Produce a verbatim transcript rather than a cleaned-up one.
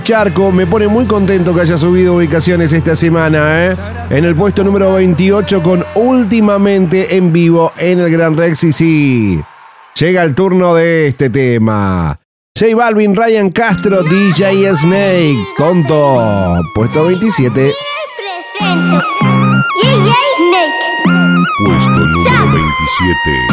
Charco, me pone muy contento que haya subido ubicaciones esta semana, ¿eh? En el puesto número veintiocho con Últimamente en vivo en el Gran Rex. Y sí, llega el turno de este tema. J Balvin, Ryan Castro, D J Snake, Tonto, puesto veintisiete. Presento D J Snake. Puesto número veintisiete.